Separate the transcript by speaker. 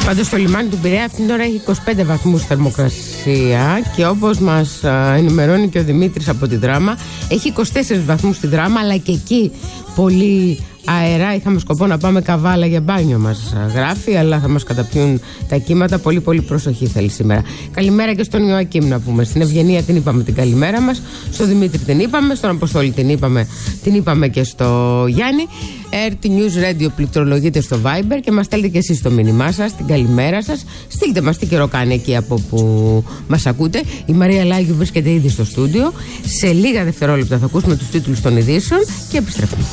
Speaker 1: Πάντως στο λιμάνι του Πειραιά αυτήν την ώρα έχει 25 βαθμούς θερμοκρασία και όπως μας ενημερώνει και ο Δημήτρης από τη Δράμα, έχει 24 βαθμούς στη Δράμα, αλλά και εκεί πολύ αερά. Είχαμε σκοπό να πάμε Καβάλα για μπάνιο, μας γράφει, αλλά θα μας καταπιούν τα κύματα. Πολύ πολύ προσοχή θέλει σήμερα. Καλημέρα και στον Ιωακήμ να πούμε. Στην Ευγενία την είπαμε την καλημέρα μας, στον Δημήτρη την είπαμε, στον Αποστόλη την είπαμε και στο Γιάννη. RT News Radio πληκτρολογείτε στο Viber και μας στέλνετε και εσείς το μήνυμά σας, την καλημέρα σας. Στείλτε μας τι καιρό κάνει εκεί από που μας ακούτε. Η Μαρία Λάγιου βρίσκεται ήδη στο στούντιο. Σε λίγα δευτερόλεπτα θα ακούσουμε τους τίτλους των ειδήσεων και επιστρέφουμε.